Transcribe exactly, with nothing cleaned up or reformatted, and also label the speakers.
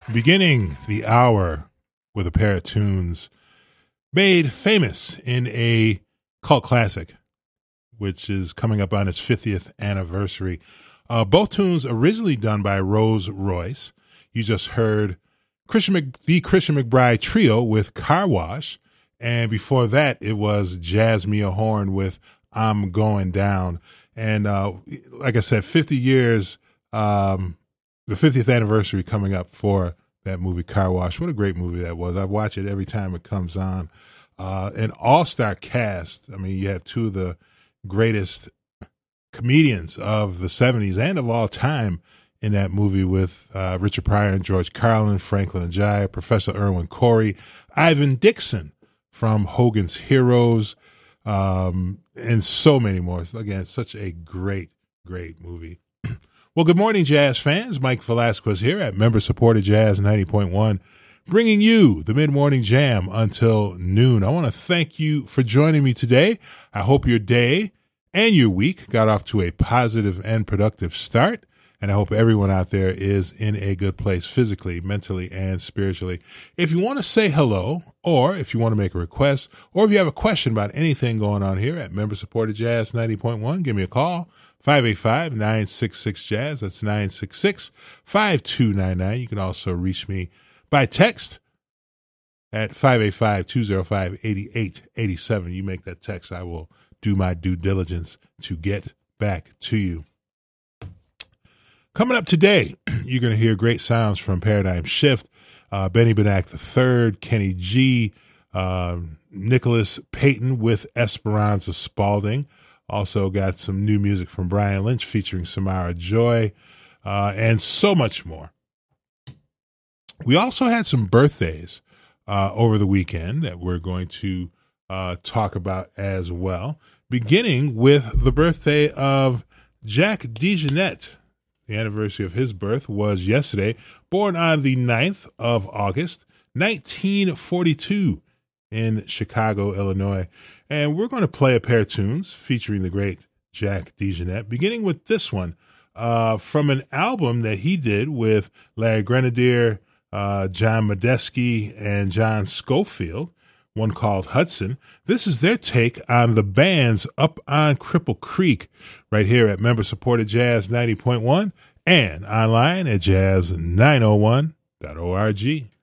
Speaker 1: Beginning the hour with a pair of tunes made famous in a cult classic, which is coming up on its fiftieth anniversary. Uh, both tunes originally done by Rose Royce. You just heard Christian Mc, the Christian McBride Trio with Car Wash. And before that, it was Jazz Mia Horn with I'm Going Down. And uh, like I said, fifty years, um, the fiftieth anniversary coming up for that movie Car Wash. What a great movie that was. I watch it every time it comes on. Uh, an all-star cast. I mean, you have two of the greatest comedians of the seventies and of all time in that movie with uh, Richard Pryor and George Carlin, Franklin Ajaye, Professor Irwin Corey, Ivan Dixon from Hogan's Heroes, um, and so many more. Again, such a great, great movie. Well, good morning, Jazz fans. Mike Velasquez here at Member-Supported Jazz ninety point one, bringing you the Mid-Morning Jam until noon. I want to thank you for joining me today. I hope your day and your week got off to a positive and productive start, and I hope everyone out there is in a good place physically, mentally, and spiritually. If you want to say hello, or if you want to make a request, or if you have a question about anything going on here at Member-Supported Jazz ninety point one, give me a call. five eight five, nine six six, jazz. That's nine six six, five two nine nine. You can also reach me by text at five eight five, two oh five, eight eight eight seven. You make that text, I will do my due diligence to get back to you. Coming up today, you're going to hear great sounds from Paradigm Shift, uh, Benny Benack the third, Kenny G, uh, Nicholas Payton with Esperanza Spalding. Also got some new music from Brian Lynch featuring Samara Joy, uh, and so much more. We also had some birthdays uh, over the weekend that we're going to uh, talk about as well, beginning with the birthday of Jack DeJohnette. The anniversary of his birth was yesterday, born on the ninth of August, nineteen forty-two in Chicago, Illinois. And we're going to play a pair of tunes featuring the great Jack DeJohnette, beginning with this one uh, from an album that he did with Larry Grenadier, uh, John Medeski, and John Schofield, one called Hudson. This is their take on the band's Up on Cripple Creek right here at Member-Supported Jazz ninety point one and online at jazz nine oh one dot org.